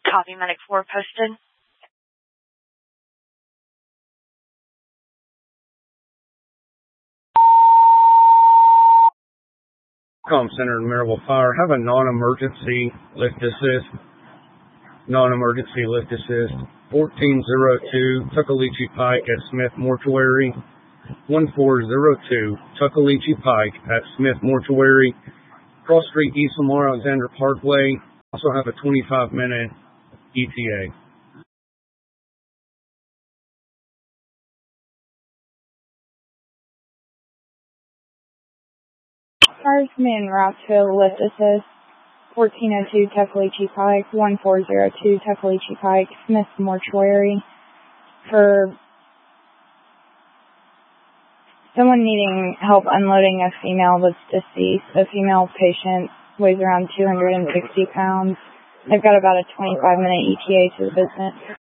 Copy, Medic 4 posted. Center in Maryville Fire. Have a non-emergency lift assist. Non-emergency lift assist. 1402 Tuckaleechee Pike at Smith Mortuary. 1402 Tuckaleechee Pike at Smith Mortuary. Cross Street east from Alexander Parkway. Also have a 25-minute ETA. Cars in Rockville, lift assist, 1402 Tuckaleechee Pike, 1402 Tuckaleechee Pike, Smith Mortuary, for someone needing help unloading a female that's deceased. The female patient weighs around 260 pounds. They've got about a 25-minute ETA to the business.